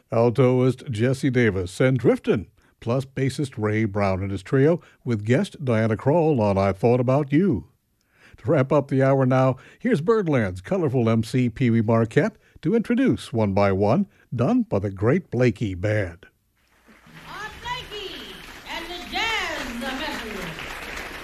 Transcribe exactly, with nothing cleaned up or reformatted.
Altoist Jesse Davis and Driftin', plus bassist Ray Brown and his trio with guest Diana Krall on I Thought About You. To wrap up the hour now, here's Birdland's colorful M C Pee Wee Marquette to introduce One by One, done by the Great Blakey Band.